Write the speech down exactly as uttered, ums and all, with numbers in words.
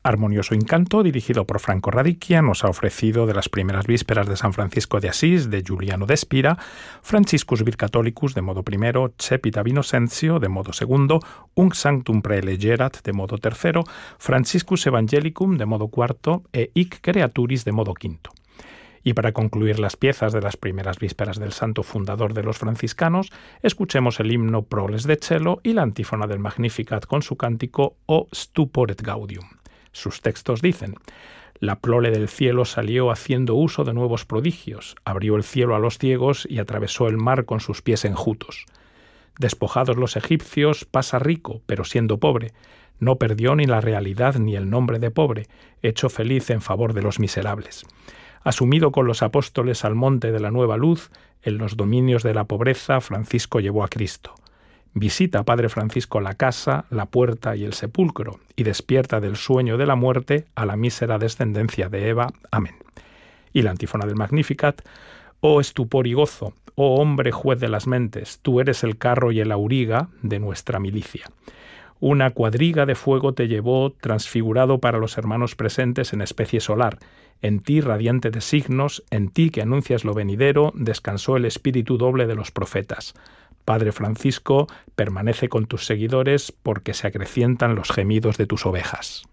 Armonioso Incanto, dirigido por Franco Radicchia, nos ha ofrecido de las primeras vísperas de San Francisco de Asís, de Giuliano d'Espira, Franciscus Vir Catholicus, de modo primero, Cepita Vinosenzio, de modo segundo, Unc Sanctum Praelegerat, de modo tercero, Franciscus Evangelicum, de modo cuarto, e Hic Creaturis, de modo quinto. Y para concluir las piezas de las primeras vísperas del santo fundador de los franciscanos, escuchemos el himno Proles de Cielo y la antífona del Magnificat con su cántico O Stupor et Gaudium. Sus textos dicen: la prole del cielo salió haciendo uso de nuevos prodigios, abrió el cielo a los ciegos y atravesó el mar con sus pies enjutos. Despojados los egipcios, pasa rico, pero siendo pobre, no perdió ni la realidad ni el nombre de pobre, hecho feliz en favor de los miserables. Asumido con los apóstoles al monte de la nueva luz, en los dominios de la pobreza Francisco llevó a Cristo. Visita, Padre Francisco, la casa, la puerta y el sepulcro, y despierta del sueño de la muerte a la mísera descendencia de Eva. Amén. Y la antífona del Magnificat: oh estupor y gozo, oh hombre juez de las mentes, tú eres el carro y el auriga de nuestra milicia. Una cuadriga de fuego te llevó, transfigurado para los hermanos presentes en especie solar. En ti, radiante de signos, en ti que anuncias lo venidero, descansó el espíritu doble de los profetas. Padre Francisco, permanece con tus seguidores porque se acrecientan los gemidos de tus ovejas.